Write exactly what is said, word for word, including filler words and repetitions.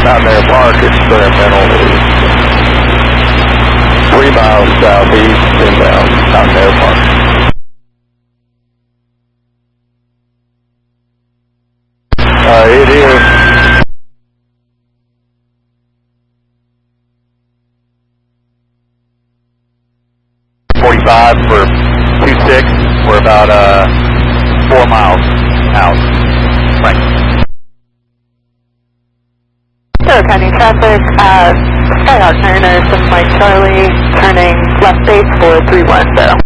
Mountaineer Park experimental is three miles southeast inbound Mountaineer Park. Uh, it is forty-five for two six. We're about uh, four miles out. Right. Hello, County traffic. Uh, Skyhawk Mariner, seven Mike Charlie, turning left base for three one zero.